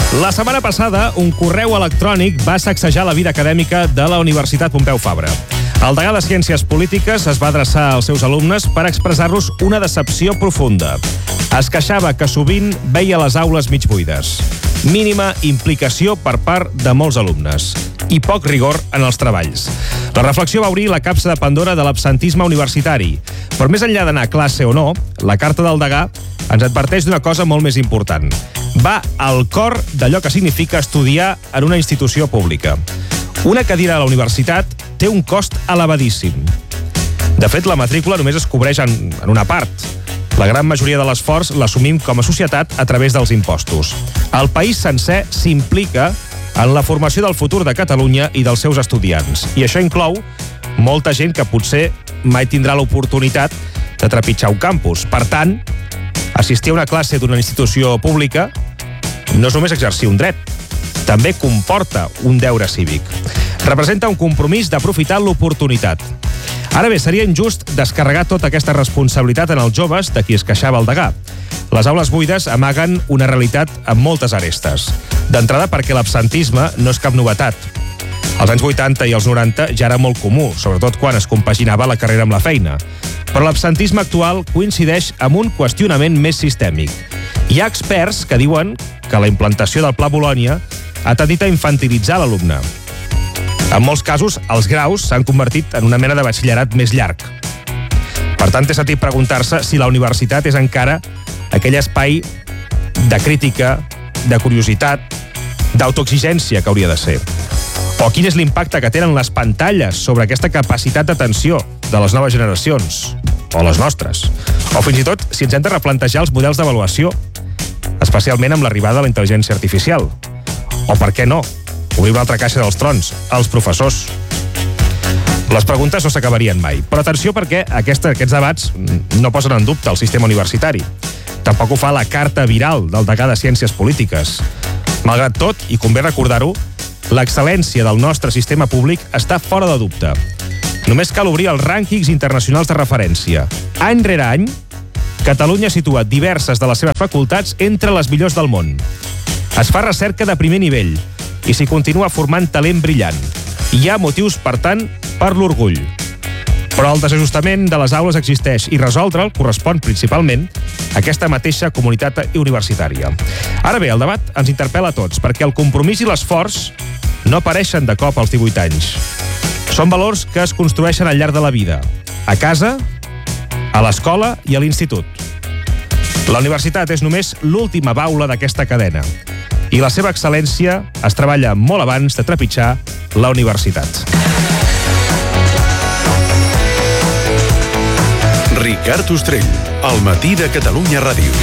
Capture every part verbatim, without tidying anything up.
La setmana passada, un correu electrònic va sacsejar la vida acadèmica de la Universitat Pompeu Fabra. El degà de Ciències Polítiques es va adreçar als seus alumnes per expressar-los una decepció profunda. Es queixava que sovint veia les aules mig buides. Mínima implicació per part de molts alumnes i poc rigor en els treballs. La reflexió va obrir la capsa de Pandora de l'absentisme universitari. Però més enllà d'anar a classe o no, la carta del degà ens adverteix d'una cosa molt més important. Va al cor d'allò que significa estudiar en una institució pública. Una cadira a la universitat té un cost elevadíssim. De fet, la matrícula només es cobreix en, en una part. La gran majoria de l'esforç l'assumim com a societat a través dels impostos. El país sencer s'implica en la formació del futur de Catalunya i dels seus estudiants. I això inclou molta gent que potser mai tindrà l'oportunitat de trepitjar un campus. Per tant, assistir a una classe d'una institució pública no és només exercir un dret, també comporta un deure cívic. Representa un compromís d'aprofitar l'oportunitat. Ara bé, seria injust descarregar tota aquesta responsabilitat en els joves de qui es queixava el degà. Les aules buides amaguen una realitat amb moltes arestes. D'entrada perquè l'absentisme no és cap novetat. Als anys vuitanta i als noranta ja era molt comú, sobretot quan es compaginava la carrera amb la feina. Però l'absentisme actual coincideix amb un qüestionament més sistèmic. Hi ha experts que diuen que la implantació del Pla Bolònia ha tendit a infantilitzar l'alumne. En molts casos, els graus s'han convertit en una mena de batxillerat més llarg. Per tant, té sentit preguntar-se si la universitat és encara aquell espai de crítica, de curiositat, d'autoexigència que hauria de ser. O quin és l'impacte que tenen les pantalles sobre aquesta capacitat d'atenció de les noves generacions, o les nostres. O fins i tot si ens hem de replantejar els models d'avaluació, especialment amb l'arribada de la intel·ligència artificial. O per què no? Obrir una altra caixa dels trons, els professors. Les preguntes no s'acabarien mai. Però atenció perquè aquesta, aquests debats no posen en dubte el sistema universitari. Tampoc ho fa la carta viral del degà de Ciències Polítiques. Malgrat tot, i convé recordar-ho, l'excel·lència del nostre sistema públic està fora de dubte. Només cal obrir els rànquings internacionals de referència. Any rere any, Catalunya situa diverses de les seves facultats entre les millors del món. Es fa recerca de primer nivell i s'hi continua formant talent brillant. Hi ha motius, per tant, per l'orgull. Però el desajustament de les aules existeix i resoldre'l correspon principalment a aquesta mateixa comunitat universitària. Ara bé, el debat ens interpel·la a tots, perquè el compromís i l'esforç no apareixen de cop als divuit anys. Són valors que es construeixen al llarg de la vida, a casa, a l'escola i a l'institut. La universitat és només l'última baula d'aquesta cadena i la seva excel·lència es treballa molt abans de trepitjar la universitat. Ricard Ostrell, al matí de Catalunya Ràdio.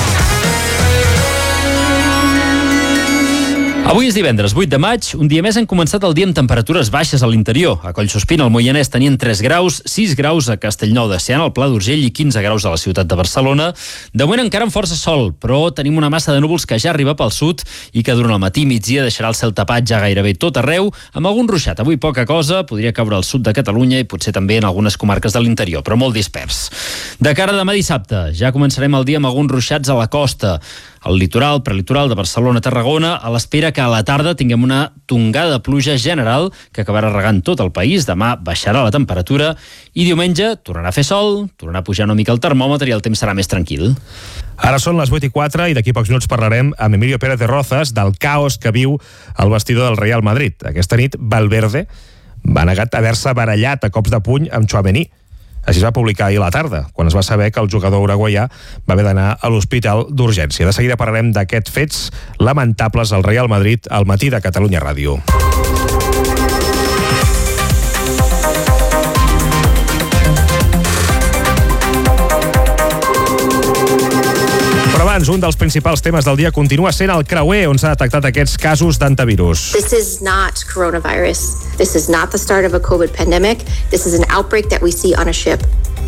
Avui és divendres, vuit de maig. Un dia més hem començat el dia amb temperatures baixes a l'interior. A Collsuspina, al Moianès, tenien tres graus, sis graus a Castellnou de Seana, al Pla d'Urgell i quinze graus a la ciutat de Barcelona. De moment encara amb força sol, però tenim una massa de núvols que ja arriba pel sud i que durant el matí i migdia deixarà el cel tapat ja gairebé tot arreu, amb algun ruixat. Avui poca cosa, podria caure al sud de Catalunya i potser també en algunes comarques de l'interior, però molt dispers. De cara a demà dissabte, ja començarem el dia amb alguns ruixats a la costa, al litoral, prelitoral de Barcelona-Tarragona, a l'espera que a la tarda tinguem una tongada de pluja general que acabarà regant tot el país. Demà baixarà la temperatura i diumenge tornarà a fer sol, tornarà a pujar una mica el termòmetre i el temps serà més tranquil. Ara són les vuit i quatre i d'aquí pocs minuts parlarem amb Emilio Pérez de Rozas del caos que viu el vestidor del Real Madrid. Aquesta nit, Valverde va negar haver-se barallat a cops de puny amb Tchouaméni. Així es va publicar ahir a la tarda, quan es va saber que el jugador uruguaià va haver d'anar a l'hospital d'urgència. De seguida parlarem d'aquests fets lamentables al Real Madrid al matí de Catalunya Ràdio. Però abans, un dels principals temes del dia continua sent el creuer on s'ha detectat aquests casos d'antivirus. This is not coronavirus. This is not the start of a COVID pandemic. This is an outbreak that we see on a ship.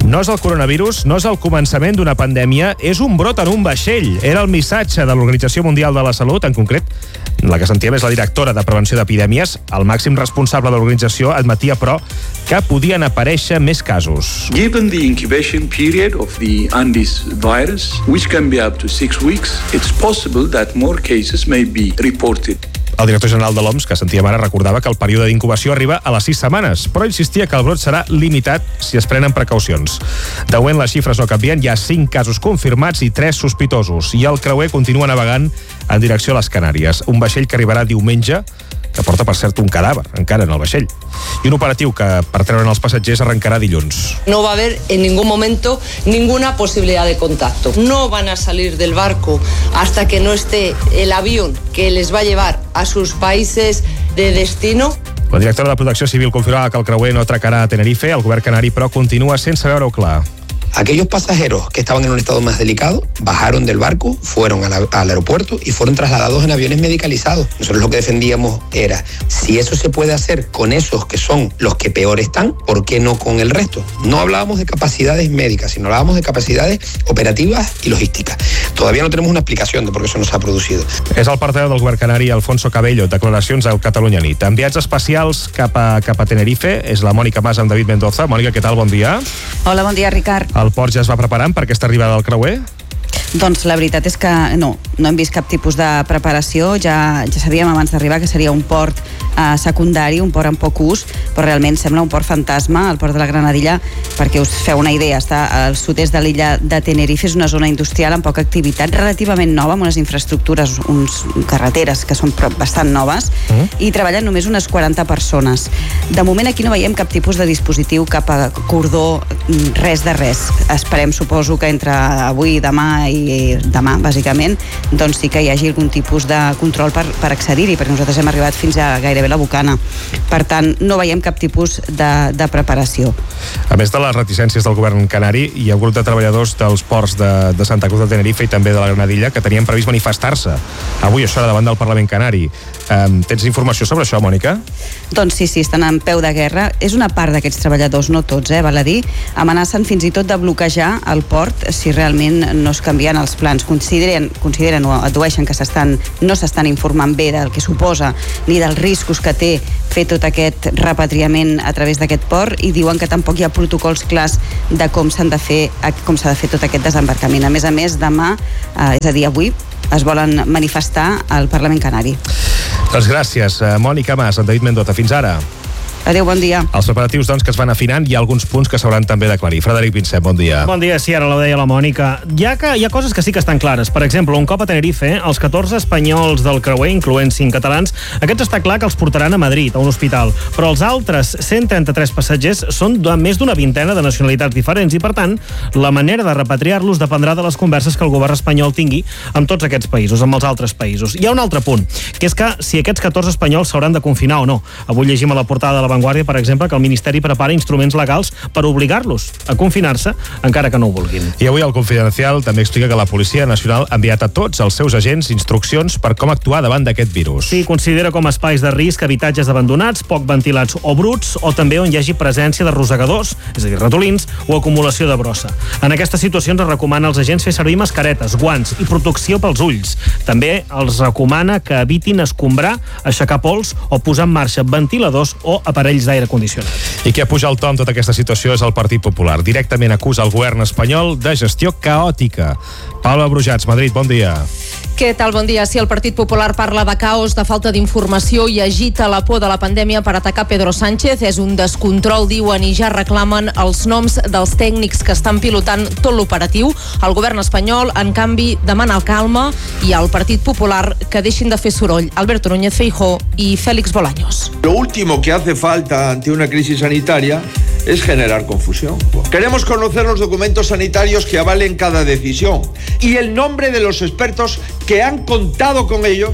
No és el coronavirus, no és el començament d'una pandèmia, és un brot en un vaixell. Era el missatge de l'Organització Mundial de la Salut, en concret, la que sentíem és la directora de Prevenció d'Epidèmies. El màxim responsable de l'organització admetia, però, que podien aparèixer més casos. Given the incubation period of the Andes virus, which can be up to six weeks, it's possible that more cases may be reported. El director general de l'O M S, que sentíem ara, recordava que el període d'incubació arriba a les sis setmanes, però insistia que el brot serà limitat si es prenen precaucions. De moment, les xifres no canvien, hi ha cinc casos confirmats i tres sospitosos, i el creuer continua navegant en direcció a les Canàries. Un vaixell que arribarà diumenge, que porta, per cert, un cadàver, encara en el vaixell. I un operatiu que, per treure'n els passatgers, arrencarà dilluns. No va a haber en ningún momento ninguna posibilidad de contacto. No van a salir del barco hasta que no esté el avión que les va a llevar a sus países de destino. La directora de Protecció Civil confirmava que el creuer no atracarà a Tenerife. El govern canari, però, continua sense veure-ho clar. Aquellos pasajeros que estaban en un estado más delicado bajaron del barco, fueron al, al aeropuerto y fueron trasladados en aviones medicalizados. Nosotros lo que defendíamos era, si eso se puede hacer con esos que son los que peor están, ¿por qué no con el resto? No hablábamos de capacidades médicas, sino hablábamos de capacidades operativas y logísticas. Todavía no tenemos una explicación de por qué eso no s'ha producido. És el portaveu del govern canari, Alfonso Cabello, declaracions al Catalunya Nit. Enviats especials cap a, cap a Tenerife és la Mònica Mas amb David Mendoza. Mònica, què tal? Bon dia. Hola, bon dia, Ricard. El port ja es va preparant per aquesta arribada del creuer? Doncs la veritat és que no, no hem vist cap tipus de preparació. Ja, ja sabíem abans d'arribar que seria un port eh, secundari, un port amb poc ús, però realment sembla un port fantasma, el port de la Granadilla. Perquè us feu una idea, està al sud-est de l'illa de Tenerife, és una zona industrial amb poca activitat, relativament nova, amb unes infraestructures, uns carreteres que són bastant noves, mm. i treballen només unes quaranta persones. De moment aquí no veiem cap tipus de dispositiu, cap a cordó, res de res. Esperem, suposo, que entre avui, demà i demà, bàsicament, doncs sí que hi hagi algun tipus de control per, per accedir-hi, perquè nosaltres hem arribat fins a gairebé la bocana. Per tant, no veiem cap tipus de, de preparació. A més de les reticències del govern canari, hi ha un grup de treballadors dels ports de, de Santa Cruz de Tenerife i també de la Granadilla que tenien previst manifestar-se avui, això era davant del Parlament Canari. Um, tens informació sobre això, Mònica? Doncs sí, sí, estan en peu de guerra. És una part d'aquests treballadors, no tots, eh, val a dir. Amenacen fins i tot de bloquejar el port si realment no es canvien els plans. Consideren, consideren o addueixen que s'estan, no s'estan informant bé del que suposa ni dels riscos que té fer tot aquest repatriament a través d'aquest port, i diuen que tampoc hi ha protocols clars de com s'han de fer, com s'ha de fer tot aquest desembarcament. A més a més, demà, eh, és a dir, avui, es volen manifestar al Parlament Canari. Doncs gràcies, Mònica Mas, en David Mendoza. Fins ara. Adéu, bon dia. Els preparatius, doncs, que es van afinant, hi ha alguns punts que s'hauran també d'aclarir. Frederic Vincent, bon dia. Bon dia, sí, ara ho deia la Mònica. Hi ha, que, hi ha coses que sí que estan clares. Per exemple, un cop a Tenerife, els catorze espanyols del creuer, incloent cinc catalans, aquests està clar que els portaran a Madrid, a un hospital. Però els altres cent trenta-tres passatgers són de més d'una vintena de nacionalitats diferents i, per tant, la manera de repatriar-los dependrà de les converses que el govern espanyol tingui amb tots aquests països, amb els altres països. Hi ha un altre punt, que és que si aquests catorze espanyols s'hauran de confinar o no. Avui llegim a la portada de la Vanguardia, per exemple, que el Ministeri prepara instruments legals per obligar-los a confinar-se, encara que no ho vulguin. I avui el Confidencial també explica que la Policia Nacional ha enviat a tots els seus agents instruccions per com actuar davant d'aquest virus. Sí, considera com a espais de risc habitatges abandonats, poc ventilats o bruts, o també on hi hagi presència de rosegadors, és a dir, ratolins, o acumulació de brossa. En aquestes situacions es recomana als agents fer servir mascaretes, guants i protecció pels ulls. També els recomana que evitin escombrar, aixecar pols o posar en marxa ventiladors o aparells d'aire condicionat. I qui apuja el to en tota aquesta situació és el Partit Popular. Directament acusa el govern espanyol de gestió caòtica. Paula Brujats, Madrid, bon dia. Què tal? Bon dia. Si el Partit Popular parla de caos, de falta d'informació i agita la por de la pandèmia per atacar Pedro Sánchez, és un descontrol, diuen, i ja reclamen els noms dels tècnics que estan pilotant tot l'operatiu. El govern espanyol, en canvi, demana calma, i al Partit Popular que deixin de fer soroll Alberto Núñez Feijóo i Félix Bolaños. Lo último que hace falta ante una crisis sanitaria es generar confusión. Queremos conocer los documentos sanitarios que avalen cada decisión y el nombre de los expertos que han contado con ellos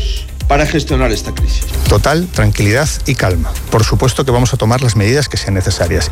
para gestionar esta crisis. Total tranquilidad y calma. Por supuesto que vamos a tomar las medidas que sean necesarias.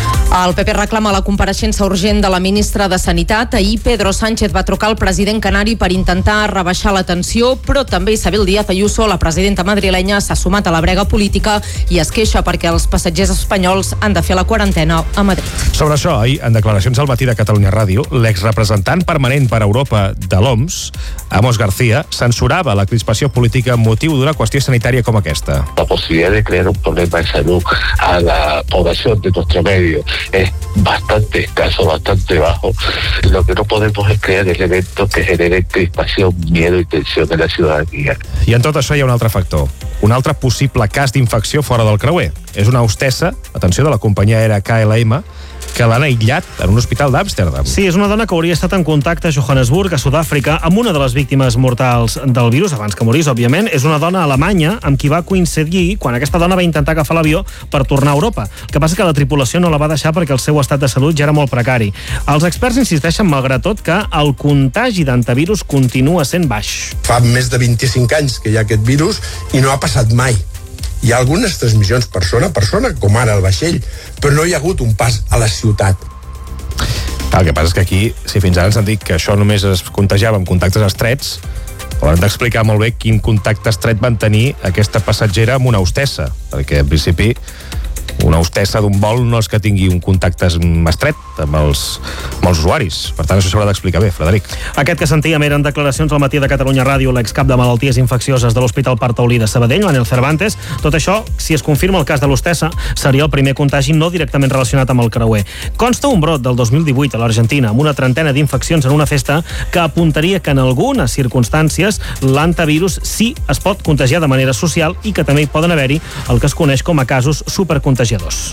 El P P reclama la compareixença urgent de la ministra de Sanitat. Ahir Pedro Sánchez va trucar al president canari per intentar rebaixar la tensió, però també Isabel Díaz Ayuso, la presidenta madrilenya, s'ha sumat a la brega política i es queixa perquè els passatgers espanyols han de fer la quarantena a Madrid. Sobre això, ahir, en declaracions al Matí de Catalunya Ràdio, l'exrepresentant permanent per Europa de l'O M S, Amos García, censurava la crispació política amb motiu d'una qüestió sanitària com aquesta. La posibilidad de crear un problema de salud a la población de nuestro medio es bastante escaso, bastante bajo. Lo que no podemos es crear elementos que generen crispación, miedo y tensión en la ciudadanía. I en tot això hi ha un altre factor. Un altre possible cas d'infecció fora del creuer. És una hostessa, atenció, de la companyia aèria K L M, que l'han aïllat en un hospital d'Amsterdam. Sí, és una dona que hauria estat en contacte a Johannesburg, a Sud-àfrica, amb una de les víctimes mortals del virus, abans que morís, òbviament. És una dona alemanya amb qui va coincidir quan aquesta dona va intentar agafar l'avió per tornar a Europa. El que passa és que la tripulació no la va deixar perquè el seu estat de salut ja era molt precari. Els experts insisteixen, malgrat tot, que el contagi d'antivirus continua sent baix. Fa més de vint-i-cinc anys que hi ha aquest virus i no ha passat mai. Hi ha algunes transmissions persona a persona, com ara el vaixell, però no hi ha hagut un pas a la ciutat. El que passa és que aquí, si fins ara ens han dit que això només es contagiava amb contactes estrets, hauran d'explicar molt bé quin contacte estret van tenir aquesta passatgera amb una hostessa, perquè en principi una hostessa d'un vol no és que tingui un contacte estret amb els, amb els usuaris. Per tant, això s'haurà d'explicar bé, Frederic. Aquest que sentíem eren declaracions al Matí de Catalunya Ràdio, l'excap de malalties infeccioses de l'Hospital Partaulí de Sabadell, Manel Cervantes. Tot això, si es confirma el cas de l'hostessa, seria el primer contagi no directament relacionat amb el creuer. Consta un brot del dos mil divuit a l'Argentina amb una trentena d'infeccions en una festa que apuntaria que en algunes circumstàncies l'antivirus sí es pot contagiar de manera social i que també hi poden haver-hi el que es coneix com a casos supercontagiadors.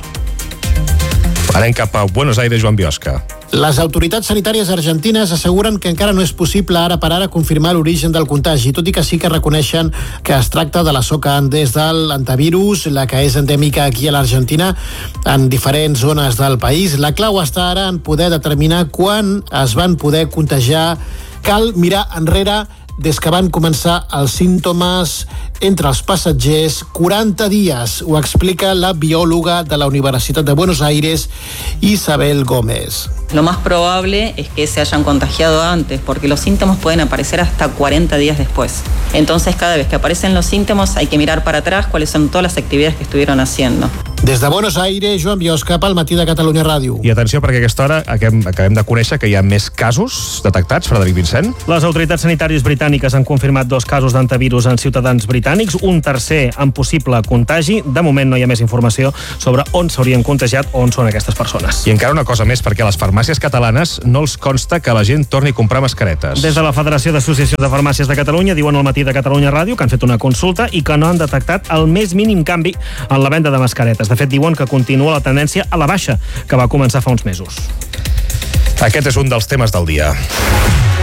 Anem cap a Buenos Aires, Joan Biosca. Les autoritats sanitàries argentines asseguren que encara no és possible ara per ara confirmar l'origen del contagi, tot i que sí que reconeixen que es tracta de la soca Andes de l'antivirus, la que és endèmica aquí a l'Argentina, en diferents zones del país. La clau està ara en poder determinar quan es van poder contagiar. Cal mirar enrere des que van començar els símptomes entre els passatgers, quaranta dies, ho explica la biòloga de la Universitat de Buenos Aires, Isabel Gómez. Lo más probable es que se hayan contagiado antes, porque los síntomas pueden aparecer hasta cuarenta días después. Entonces, cada vez que aparecen los síntomas, hay que mirar para atrás cuáles son todas las actividades que estuvieron haciendo. Des de Buenos Aires, Joan Biosca, pel Matí de Catalunya Ràdio. I atenció, perquè a aquesta hora acabem, acabem de conèixer que hi ha més casos detectats, Frederic Vincent. Les autoritats sanitàries britàniques han confirmat dos casos d'antivirus en ciutadans britànics, un tercer amb possible contagi. De moment no hi ha més informació sobre on s'haurien contagiat o on són aquestes persones. I encara una cosa més, perquè a les farmàcies catalanes no els consta que la gent torni a comprar mascaretes. Des de la Federació d'Associacions de Farmàcies de Catalunya diuen al Matí de Catalunya Ràdio que han fet una consulta i que no han detectat el més mínim canvi en la venda de mascaretes. De fet, diuen que continua la tendència a la baixa, que va començar fa uns mesos. Aquest és un dels temes del dia.